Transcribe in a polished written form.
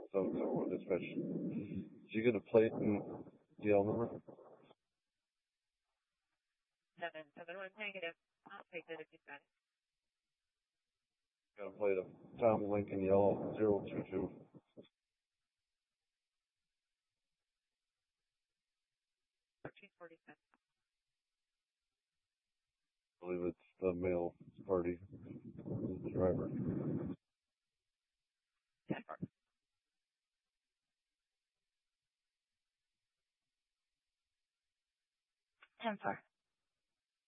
So dispatch. Did you get a plate and DL number? 771 negative. I'll take it if you've got it. Got a plate of Tom Lincoln Yellow 022. I believe it's the male party, the driver. 10-4. 10-4.